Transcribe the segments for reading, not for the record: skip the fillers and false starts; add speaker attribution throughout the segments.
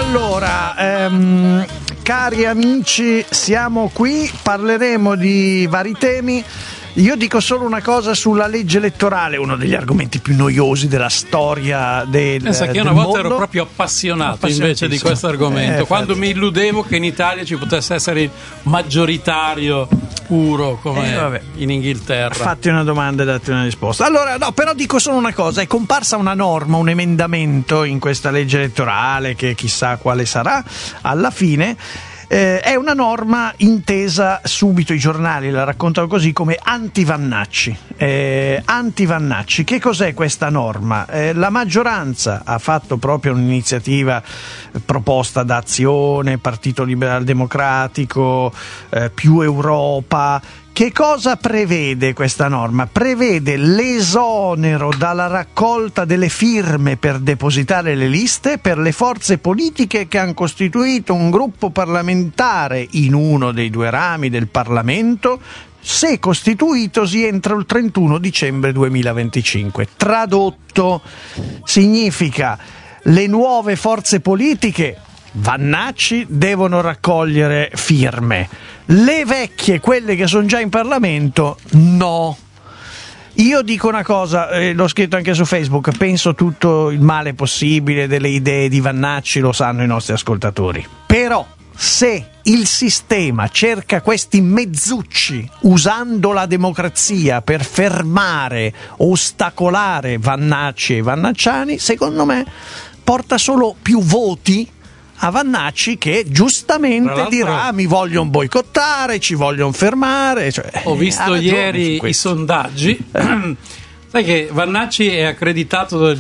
Speaker 1: Allora, cari amici, siamo qui, parleremo di vari temi. Io dico solo una cosa sulla legge elettorale, uno degli argomenti più noiosi della storia del mondo.
Speaker 2: Pensa che io una volta ero proprio appassionato invece di questo argomento, quando mi illudevo che in Italia ci potesse essere il maggioritario puro come in Inghilterra.
Speaker 1: Fatti una domanda e datti una risposta. Allora, no, però dico solo una cosa, è comparsa una norma, un emendamento in questa legge elettorale che chissà quale sarà alla fine. È una norma intesa, subito i giornali la raccontano così, come anti-Vannacci. Anti-Vannacci, che cos'è questa norma? La maggioranza ha fatto proprio un'iniziativa proposta da Azione, Partito Liberal Democratico, Più Europa. Che cosa prevede questa norma? Prevede l'esonero dalla raccolta delle firme per depositare le liste per le forze politiche che hanno costituito un gruppo parlamentare in uno dei due rami del Parlamento, se costituitosi entro il 31 dicembre 2025. Tradotto significa: le nuove forze politiche, Vannacci, devono raccogliere firme. Le vecchie, quelle che sono già in Parlamento, no. Io dico una cosa, l'ho scritto anche su Facebook, penso tutto il male possibile delle idee di Vannacci, lo sanno i nostri ascoltatori. Però se il sistema cerca questi mezzucci usando la democrazia per fermare, ostacolare Vannacci e i vannacciani, secondo me porta solo più voti a Vannacci, che giustamente dirà: mi vogliono boicottare, ci vogliono fermare.
Speaker 2: Ho visto ieri i sondaggi. Sai che Vannacci è accreditato del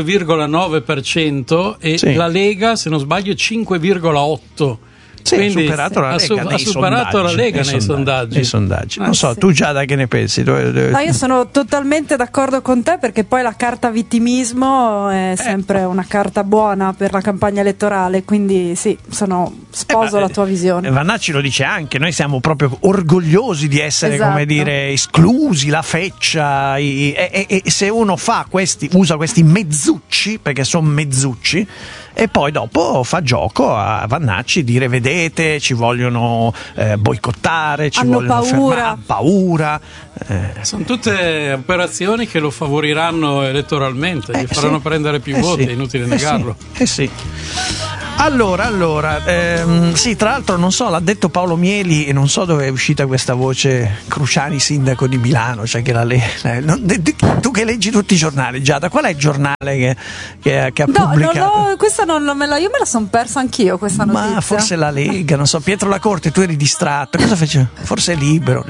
Speaker 2: 5,9% e sì, la Lega, se non sbaglio, 5,8%.
Speaker 1: Sì, quindi ha superato la Lega nei sondaggi. Non so, tu Giada che ne pensi?
Speaker 3: No, io sono totalmente d'accordo con te, perché poi la carta vittimismo è sempre una carta buona per la campagna elettorale, quindi sì, sposo la tua visione.
Speaker 1: Vannacci lo dice anche, noi siamo proprio orgogliosi di essere, come dire, esclusi, la feccia, e se uno usa questi mezzucci, perché sono mezzucci, e poi dopo fa gioco a Vannacci dire: vedete, ci vogliono boicottare, ci
Speaker 3: hanno
Speaker 1: vogliono fermare, hanno paura.
Speaker 2: Sono tutte operazioni che lo favoriranno elettoralmente, gli faranno prendere più voti, è inutile negarlo.
Speaker 1: Sì. Allora, sì, tra l'altro non so, l'ha detto Paolo Mieli e non so dove è uscita questa voce: Cruciani sindaco di Milano, cioè che tu che leggi tutti i giornali, Giada, qual è il giornale che ha pubblicato?
Speaker 3: Questa io me la sono persa anch'io, questa notizia.
Speaker 1: Ma forse la Lega, non so, Pietro La Corte, tu eri distratto, cosa fece? Forse Libero,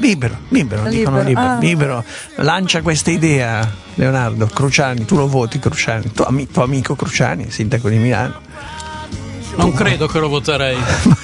Speaker 1: Libero, lancia questa idea, Leonardo, Cruciani, tu lo voti Cruciani, tuo amico Cruciani, sindaco di Milano.
Speaker 2: Non credo che lo voterei.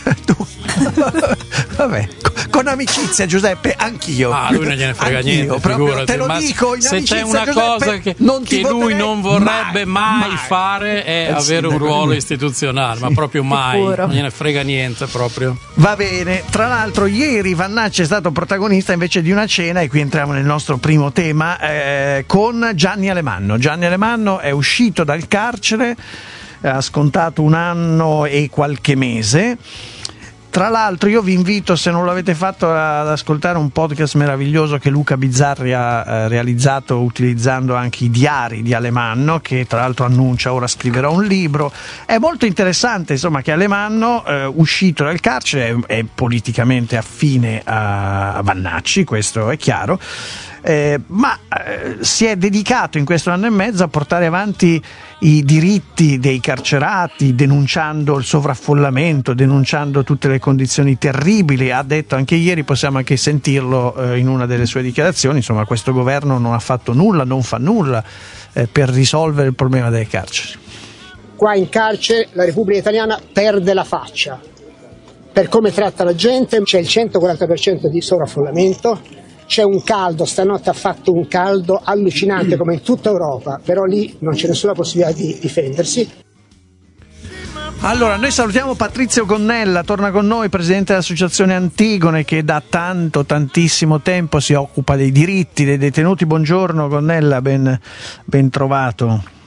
Speaker 1: Vabbè, con amicizia, Giuseppe, anch'io.
Speaker 2: Lui non gliene frega niente, figurati.
Speaker 1: Te lo dico,
Speaker 2: se c'è una
Speaker 1: Giuseppe,
Speaker 2: cosa che lui non vorrebbe mai fare è avere un ruolo istituzionale, ma proprio mai.
Speaker 3: Sicuro.
Speaker 2: Non gliene frega niente proprio.
Speaker 1: Va bene, tra l'altro ieri Vannacci è stato protagonista invece di una cena, e qui entriamo nel nostro primo tema, con Gianni Alemanno. Gianni Alemanno è uscito dal carcere, ha scontato 1 anno e qualche mese. Tra l'altro io vi invito, se non l'avete fatto, ad ascoltare un podcast meraviglioso che Luca Bizzarri ha realizzato utilizzando anche i diari di Alemanno, che tra l'altro annuncia ora scriverà un libro. È molto interessante, insomma, che Alemanno, uscito dal carcere, è politicamente affine a Vannacci, questo è chiaro, ma si è dedicato in questo anno e mezzo a portare avanti i diritti dei carcerati, denunciando il sovraffollamento, denunciando tutte le condizioni terribili. Ha detto anche ieri, possiamo anche sentirlo in una delle sue dichiarazioni, insomma, questo governo non ha fatto nulla, non fa nulla per risolvere il problema delle carceri.
Speaker 4: Qua in carcere la Repubblica Italiana perde la faccia per come tratta la gente, c'è il 140% di sovraffollamento. C'è un caldo, stanotte ha fatto un caldo allucinante come in tutta Europa, però lì non c'è nessuna possibilità di difendersi.
Speaker 1: Allora, noi salutiamo Patrizio Gonnella, torna con noi, presidente dell'associazione Antigone, che da tantissimo tempo si occupa dei diritti dei detenuti. Buongiorno Gonnella, ben trovato.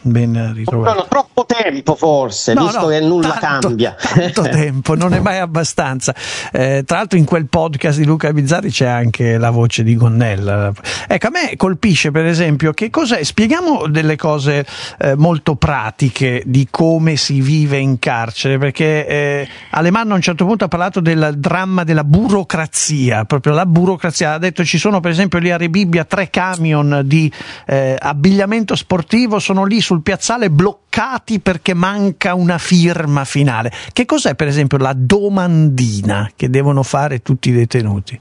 Speaker 1: Ben ritrovato.
Speaker 5: No, troppo tempo forse, visto che nulla cambia.
Speaker 1: Tanto tempo, non è mai abbastanza. Tra l'altro in quel podcast di Luca Bizzarri c'è anche la voce di Gonnella. Ecco, a me colpisce per esempio che cos'è, spieghiamo delle cose molto pratiche di come si vive in carcere, perché Alemanno a un certo punto ha parlato del dramma della burocrazia, proprio la burocrazia. Ha detto ci sono per esempio lì a Rebibbia 3 camion di abbigliamento sportivo, sono lì sul piazzale bloccati perché manca una firma finale. Che cos'è per esempio la domandina che devono fare tutti i detenuti?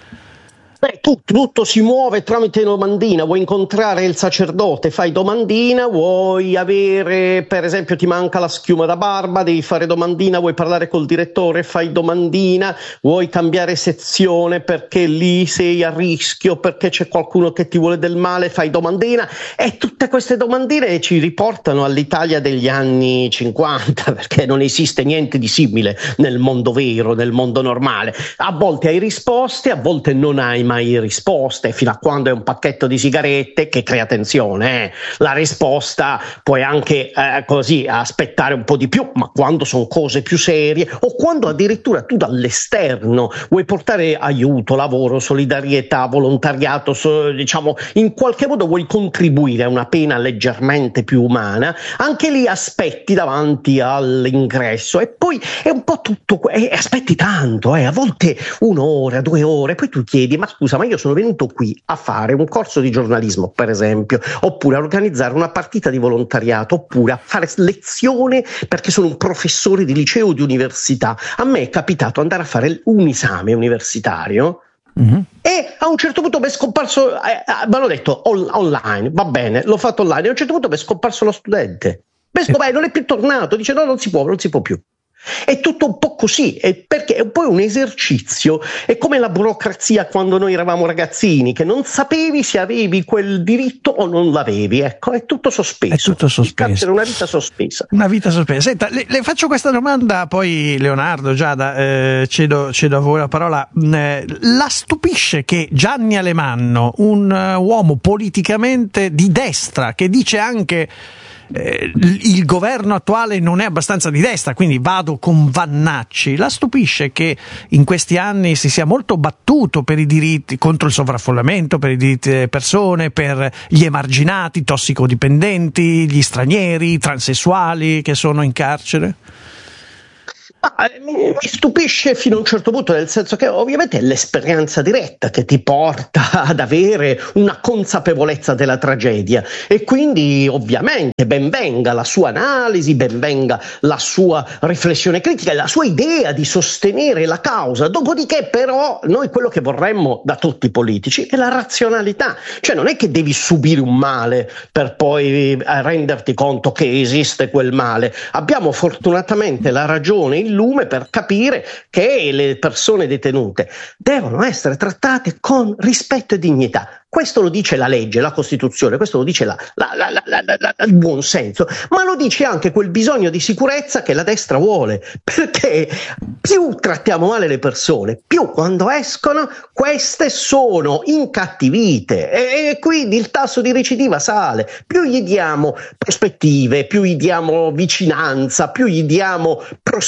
Speaker 5: Beh, tutto si muove tramite domandina. Vuoi incontrare il sacerdote, fai domandina. Vuoi avere, per esempio, ti manca la schiuma da barba, devi fare domandina. Vuoi parlare col direttore, fai domandina. Vuoi cambiare sezione perché lì sei a rischio, perché c'è qualcuno che ti vuole del male, fai domandina. E tutte queste domandine ci riportano all'Italia degli anni 50, perché non esiste niente di simile nel mondo vero, nel mondo normale. A volte hai risposte, a volte non hai mai risposte, fino a quando è un pacchetto di sigarette che crea tensione. La risposta puoi anche così aspettare un po' di più, ma quando sono cose più serie o quando addirittura tu dall'esterno vuoi portare aiuto, lavoro, solidarietà, volontariato, diciamo in qualche modo vuoi contribuire a una pena leggermente più umana, anche lì aspetti davanti all'ingresso e poi è un po' tutto, aspetti tanto, a volte 1 ora, 2 ore, poi tu chiedi ma scusa, ma io sono venuto qui a fare un corso di giornalismo, per esempio, oppure a organizzare una partita di volontariato, oppure a fare lezione perché sono un professore di liceo o di università. A me è capitato andare a fare un esame universitario e a un certo punto mi è scomparso, mi hanno detto online, va bene, l'ho fatto online, e a un certo punto mi è scomparso lo studente. Non è più tornato, dice no, non si può più. È tutto un po' così, perché è poi un esercizio, è come la burocrazia quando noi eravamo ragazzini, che non sapevi se avevi quel diritto o non l'avevi, ecco, è tutto sospeso.
Speaker 1: È tutto sospeso.
Speaker 5: Era una vita sospesa.
Speaker 1: Una vita sospesa. Senta, le faccio questa domanda, poi Leonardo, Giada, cedo a voi la parola. La stupisce che Gianni Alemanno, un uomo politicamente di destra, che dice anche il governo attuale non è abbastanza di destra, quindi vado con Vannacci, la stupisce che in questi anni si sia molto battuto per i diritti, contro il sovraffollamento, per i diritti delle persone, per gli emarginati, tossicodipendenti, gli stranieri, i transessuali che sono in carcere?
Speaker 5: Mi stupisce fino a un certo punto, nel senso che ovviamente è l'esperienza diretta che ti porta ad avere una consapevolezza della tragedia e quindi ovviamente ben venga la sua analisi, ben venga la sua riflessione critica, la sua idea di sostenere la causa. Dopodiché però noi quello che vorremmo da tutti i politici è la razionalità, cioè non è che devi subire un male per poi renderti conto che esiste quel male. Abbiamo fortunatamente la ragione, il lume per capire che le persone detenute devono essere trattate con rispetto e dignità. Questo lo dice la legge, la Costituzione, questo lo dice il buon senso, ma lo dice anche quel bisogno di sicurezza che la destra vuole, perché più trattiamo male le persone, più quando escono queste sono incattivite e quindi il tasso di recidiva sale, più gli diamo prospettive, più gli diamo vicinanza, più gli diamo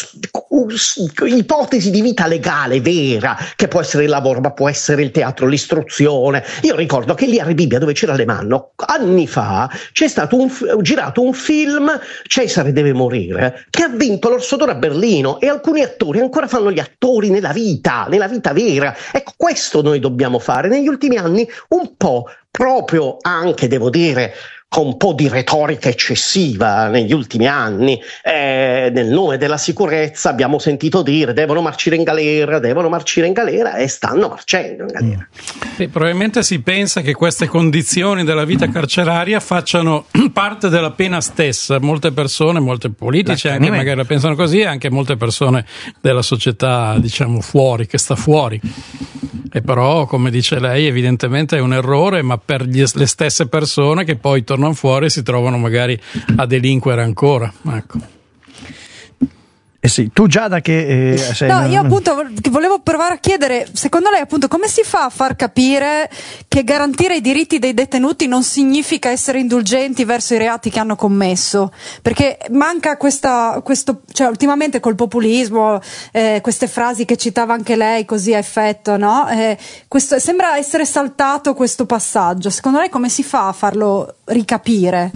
Speaker 5: ipotesi di vita legale vera, che può essere il lavoro, ma può essere il teatro, l'istruzione. Io ricordo che lì a Rebibbia, dove c'era Alemanno, anni fa c'è stato girato un film, Cesare deve morire, che ha vinto l'Orso d'Oro a Berlino e alcuni attori ancora fanno gli attori nella vita vera. Ecco, questo noi dobbiamo fare. Negli ultimi anni un po', proprio anche, devo dire, con un po' di retorica eccessiva negli ultimi anni, nel nome della sicurezza abbiamo sentito dire devono marcire in galera e stanno marcendo in galera.
Speaker 2: Sì, probabilmente si pensa che queste condizioni della vita carceraria facciano parte della pena stessa. Molte persone, molti politici anche magari la pensano così, anche molte persone della società, diciamo, fuori, che sta fuori. E però, come dice lei, evidentemente è un errore, ma per le stesse persone che poi tornano fuori si trovano magari a delinquere ancora. Ecco.
Speaker 1: Sì, tu Giada che sei
Speaker 3: no, io appunto volevo provare a chiedere, secondo lei appunto come si fa a far capire che garantire i diritti dei detenuti non significa essere indulgenti verso i reati che hanno commesso? Perché manca questo, cioè ultimamente col populismo, queste frasi che citava anche lei così a effetto, no? Sembra essere saltato questo passaggio. Secondo lei come si fa a farlo ricapire?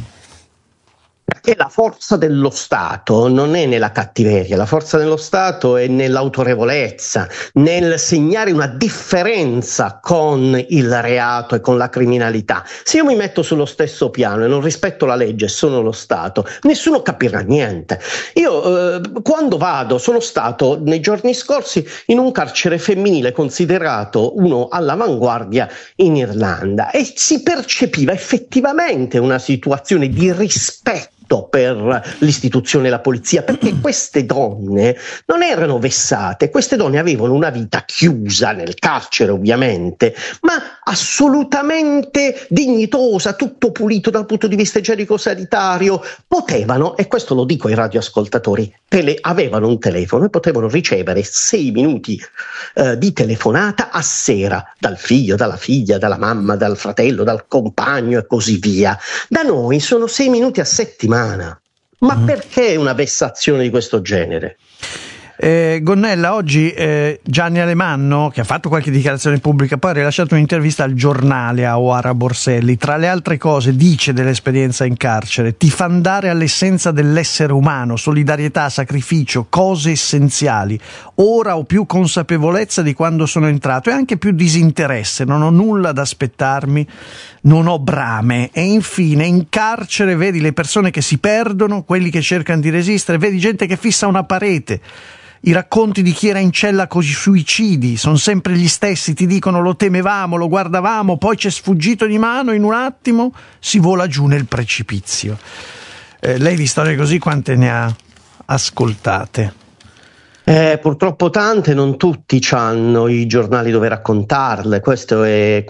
Speaker 5: Perché la forza dello Stato non è nella cattiveria, la forza dello Stato è nell'autorevolezza, nel segnare una differenza con il reato e con la criminalità. Se io mi metto sullo stesso piano e non rispetto la legge e sono lo Stato, nessuno capirà niente. Io quando sono stato nei giorni scorsi in un carcere femminile considerato uno all'avanguardia in Irlanda e si percepiva effettivamente una situazione di rispetto per l'istituzione e la polizia, perché queste donne non erano vessate, queste donne avevano una vita chiusa nel carcere ovviamente, ma assolutamente dignitosa, tutto pulito dal punto di vista igienico-sanitario, potevano, e questo lo dico ai radioascoltatori, avevano un telefono e potevano ricevere 6 minuti di telefonata a sera dal figlio, dalla figlia, dalla mamma, dal fratello, dal compagno e così via. Da noi sono 6 minuti a settimana. Ma perché una vessazione di questo genere?
Speaker 1: Gonnella, oggi Gianni Alemanno, che ha fatto qualche dichiarazione pubblica, poi ha rilasciato un'intervista al giornale a Oara Borselli, tra le altre cose dice dell'esperienza in carcere: ti fa andare all'essenza dell'essere umano, solidarietà, sacrificio, cose essenziali. Ora ho più consapevolezza di quando sono entrato e anche più disinteresse, non ho nulla da aspettarmi, non ho brame. E infine in carcere vedi le persone che si perdono, quelli che cercano di resistere, vedi gente che fissa una parete. I racconti di chi era in cella con i suicidi sono sempre gli stessi, ti dicono lo temevamo, lo guardavamo, poi c'è sfuggito di mano, in un attimo si vola giù nel precipizio. Lei di storie così quante ne ha ascoltate?
Speaker 5: Purtroppo tante, non tutti hanno i giornali dove raccontarle, per questo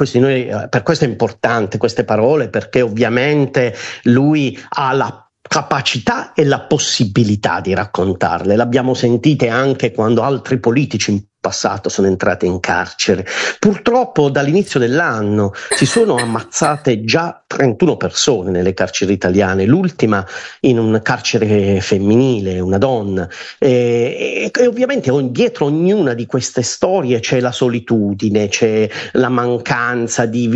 Speaker 5: è importante queste parole, perché ovviamente lui ha la capacità e la possibilità di raccontarle. L'abbiamo sentite anche quando altri politici in passato sono entrati in carcere. Purtroppo dall'inizio dell'anno si sono ammazzate già 31 persone nelle carceri italiane, l'ultima in un carcere femminile, una donna, e ovviamente dietro ognuna di queste storie c'è la solitudine, c'è la mancanza di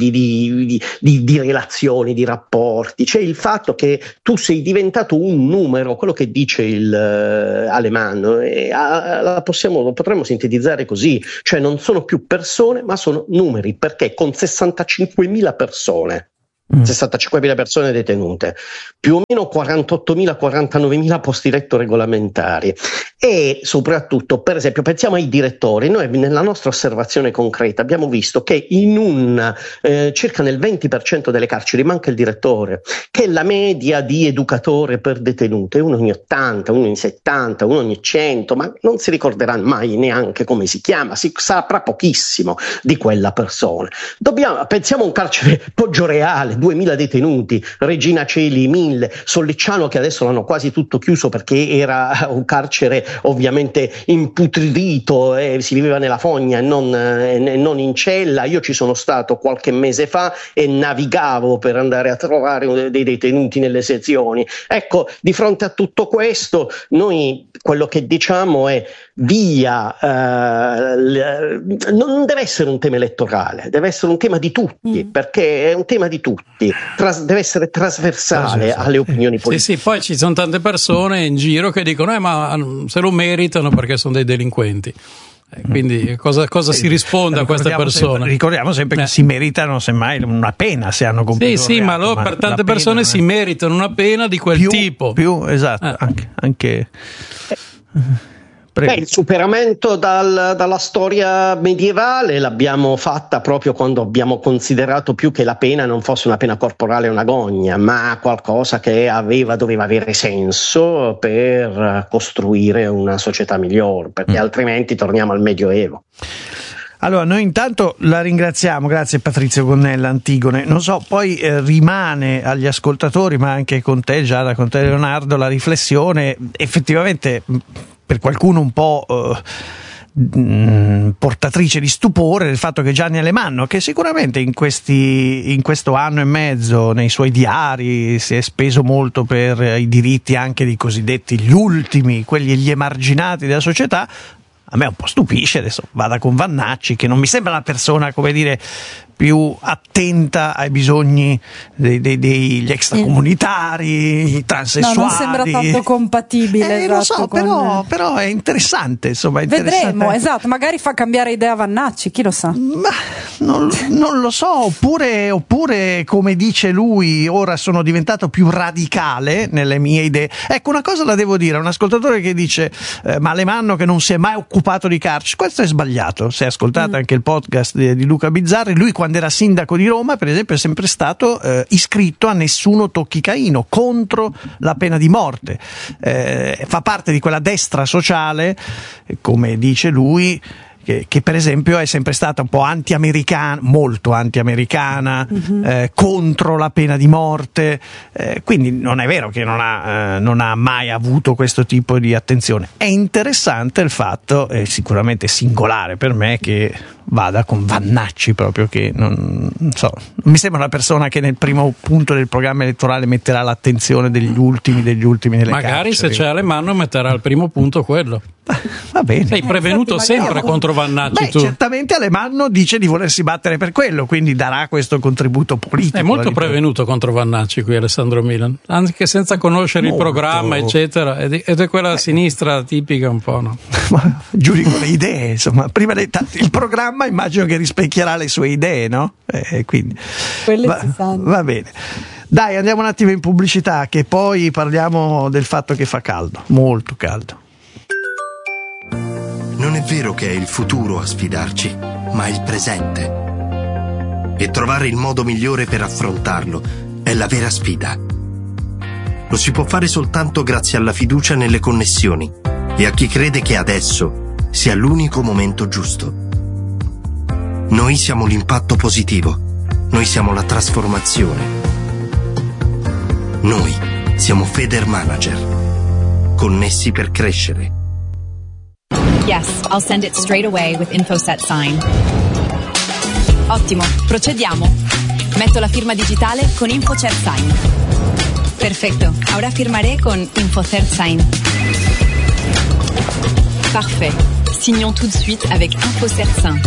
Speaker 5: relazioni, di rapporti, c'è il fatto che tu sei diventato un numero, quello che dice il Alemanno, e lo potremmo sintetizzare così, cioè non sono più persone ma sono numeri, perché con 65.000 persone 65.000 persone detenute, più o meno 48.000, 49.000 posti letto regolamentari, e soprattutto, per esempio, pensiamo ai direttori. Noi nella nostra osservazione concreta abbiamo visto che in circa nel 20% delle carceri manca il direttore, che la media di educatore per detenuto è uno ogni 80, uno ogni 70, uno ogni 100, ma non si ricorderà mai neanche come si chiama, si saprà pochissimo di quella persona. Pensiamo a un carcere Poggioreale, 2.000 detenuti, Regina Coeli 1.000, Sollicciano che adesso l'hanno quasi tutto chiuso perché era un carcere ovviamente imputridito, si viveva nella fogna e non in cella. Io ci sono stato qualche mese fa e navigavo per andare a trovare dei detenuti nelle sezioni. Ecco, di fronte a tutto questo noi quello che diciamo è non deve essere un tema elettorale, deve essere un tema di tutti, perché è un tema di tutti. Deve essere trasversale alle opinioni politiche.
Speaker 2: Sì, poi ci sono tante persone in giro che dicono ma se lo meritano perché sono dei delinquenti. Quindi cosa si risponde a queste persone?
Speaker 1: Ricordiamo sempre che si meritano semmai una pena se hanno compiuto
Speaker 2: Sì, ma per tante persone si meritano una pena di quel tipo.
Speaker 1: Esatto, anche
Speaker 5: il superamento dalla storia medievale l'abbiamo fatta proprio quando abbiamo considerato più che la pena non fosse una pena corporale o una gogna, ma qualcosa che doveva avere senso per costruire una società migliore, perché altrimenti torniamo al Medioevo.
Speaker 1: Allora, noi intanto la ringraziamo, grazie Patrizio Gonnella, Antigone. Non so, poi rimane agli ascoltatori, ma anche con te Giada, con te Leonardo, la riflessione. Effettivamente per qualcuno un po' portatrice di stupore del fatto che Gianni Alemanno, che sicuramente in questo anno e mezzo nei suoi diari si è speso molto per i diritti anche dei cosiddetti gli ultimi, gli emarginati della società, a me un po' stupisce. Adesso vada con Vannacci, che non mi sembra la persona, come dire, più attenta ai bisogni degli extracomunitari, i transessuali.
Speaker 3: No, non sembra tanto compatibile.
Speaker 1: Lo so, però è interessante, insomma.
Speaker 3: Vedremo, esatto, magari fa cambiare idea a Vannacci, chi lo sa.
Speaker 1: Ma non lo so, oppure come dice lui, ora sono diventato più radicale nelle mie idee. Ecco, una cosa la devo dire, un ascoltatore che dice ma Alemanno che non si è mai occupato di carcere, questo è sbagliato. Se ascoltate anche il podcast di Luca Bizzarri, lui quando era sindaco di Roma, per esempio, è sempre stato iscritto a Nessuno Tocchi Caino, contro la pena di morte. Fa parte di quella destra sociale, come dice lui, che per esempio è sempre stata un po' anti-americana, molto anti-americana, contro la pena di morte, quindi non è vero che non ha mai avuto questo tipo di attenzione. È interessante il fatto, è sicuramente singolare per me, che vada con Vannacci, proprio, che non so, mi sembra una persona che nel primo punto del programma elettorale metterà l'attenzione degli ultimi nelle
Speaker 2: magari
Speaker 1: carceri.
Speaker 2: Se c'è Alemanno metterà al primo punto quello.
Speaker 1: Va bene.
Speaker 2: Sei prevenuto sempre contro Vannacci.
Speaker 1: Beh,
Speaker 2: tu
Speaker 1: certamente Alemanno dice di volersi battere per quello, quindi darà questo contributo politico.
Speaker 2: è molto prevenuto contro Vannacci qui Alessandro Milan, anche senza conoscere il programma eccetera, ed è quella sinistra tipica un po', no?
Speaker 1: Ma giudico le idee, insomma, prima il programma immagino che rispecchierà le sue idee, no? Quindi va bene. Dai, andiamo un attimo in pubblicità, che poi parliamo del fatto che fa caldo, molto caldo.
Speaker 6: Non è vero che è il futuro a sfidarci, ma il presente. E trovare il modo migliore per affrontarlo è la vera sfida. Lo si può fare soltanto grazie alla fiducia nelle connessioni e a chi crede che adesso sia l'unico momento giusto. Noi siamo l'impatto positivo. Noi siamo la trasformazione. Noi siamo Feder Manager. Connessi per crescere.
Speaker 7: Yes, I'll send it straight away with InfoSet Sign. Ottimo, procediamo. Metto la firma digitale con InfoCert Sign. Perfecto, ahora firmaré con InfoCert Sign. Parfait. Signons tout de suite avec InfoCert Sign.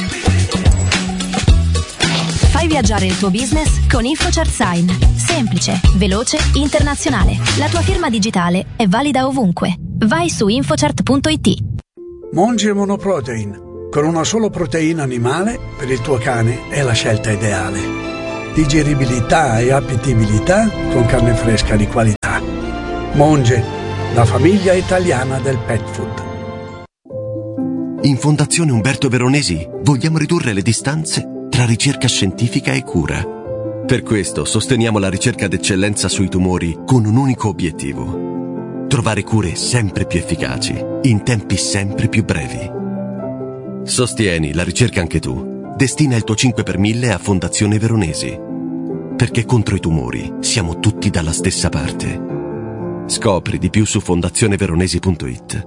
Speaker 8: Fai viaggiare il tuo business con InfoCert Sign. Semplice, veloce, internazionale. La tua firma digitale è valida ovunque. Vai su infocert.it.
Speaker 9: Monge Monoprotein. Con una solo proteina animale, per il tuo cane è la scelta ideale. Digeribilità e appetibilità con carne fresca di qualità. Monge, la famiglia italiana del pet food.
Speaker 10: In Fondazione Umberto Veronesi vogliamo ridurre le distanze tra ricerca scientifica e cura. Per questo sosteniamo la ricerca d'eccellenza sui tumori con un unico obiettivo: trovare cure sempre più efficaci, in tempi sempre più brevi. Sostieni la ricerca anche tu. Destina il tuo 5 per 1000 a Fondazione Veronesi. Perché contro i tumori siamo tutti dalla stessa parte. Scopri di più su fondazioneveronesi.it.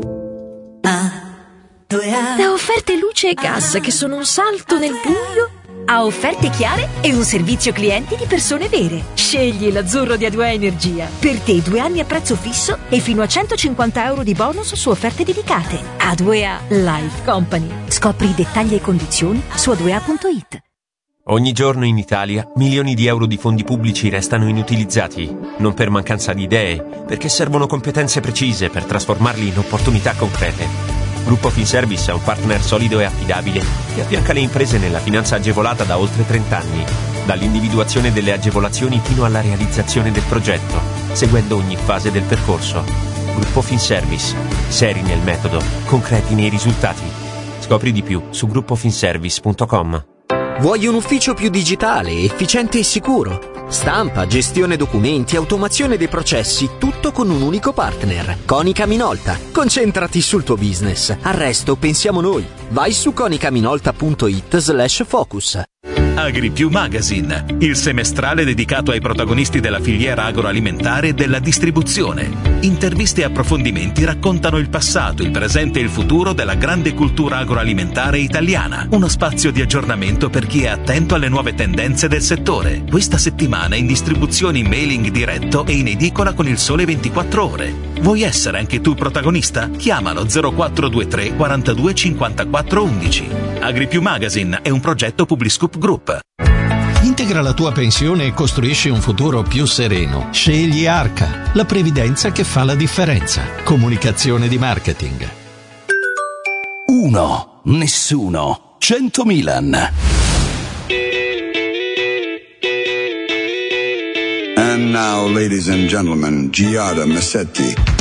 Speaker 8: Da offerte luce e gas che sono un salto nel buio a offerte chiare e un servizio clienti di persone vere. Scegli l'azzurro di A2A Energia. Per te 2 anni a prezzo fisso e fino a 150 euro di bonus su offerte dedicate. A2A Life Company. Scopri i dettagli e condizioni su A2A.it.
Speaker 11: Ogni giorno in Italia milioni di euro di fondi pubblici restano inutilizzati, non per mancanza di idee, perché servono competenze precise per trasformarli in opportunità concrete. Gruppo Finservice è un partner solido e affidabile che affianca le imprese nella finanza agevolata da oltre 30 anni, dall'individuazione delle agevolazioni fino alla realizzazione del progetto, seguendo ogni fase del percorso. Gruppo Finservice, seri nel metodo, concreti nei risultati. Scopri di più su gruppofinservice.com.
Speaker 12: Vuoi un ufficio più digitale, efficiente e sicuro? Stampa, gestione documenti, automazione dei processi, tutto con un unico partner. Konica Minolta. Concentrati sul tuo business. Al resto pensiamo noi. Vai su konicaminolta.it/focus.
Speaker 13: AgriPiù Magazine, il semestrale dedicato ai protagonisti della filiera agroalimentare e della distribuzione. Interviste e approfondimenti raccontano il passato, il presente e il futuro della grande cultura agroalimentare italiana. Uno spazio di aggiornamento per chi è attento alle nuove tendenze del settore. Questa settimana in distribuzione in mailing diretto e in edicola con Il Sole 24 Ore. Vuoi essere anche tu protagonista? Chiamalo 0423 42 54 11. AgriPiù Magazine è un progetto Publiscoop Group.
Speaker 14: Integra la tua pensione e costruisci un futuro più sereno. Scegli Arca, la previdenza che fa la differenza. Comunicazione di marketing.
Speaker 15: 1, nessuno, 100 Milan.
Speaker 16: And now, ladies and gentlemen, Giada Massetti.